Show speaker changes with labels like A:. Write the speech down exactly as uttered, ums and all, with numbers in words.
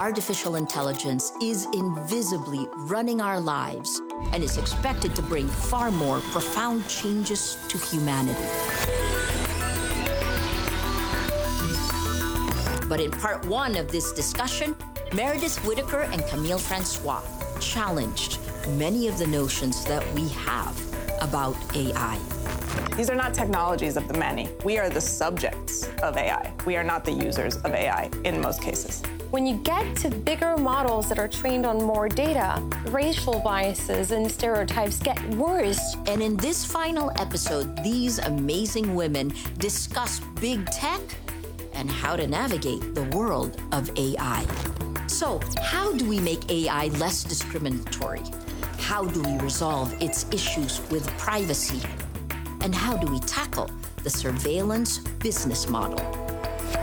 A: artificial intelligence is invisibly running our lives and is expected to bring far more profound changes to humanity. But in part one of this discussion, Meredith Whittaker and Camille Francois challenged many of the notions that we have about A I.
B: These are not technologies of the many. We are the subjects of A I. We are not the users of A I in most cases.
C: When you get to bigger models that are trained on more data, racial biases and stereotypes get worse.
A: And in this final episode, these amazing women discuss big tech and how to navigate the world of A I. So, how do we make A I less discriminatory? How do we resolve its issues with privacy? And how do we tackle the surveillance business model?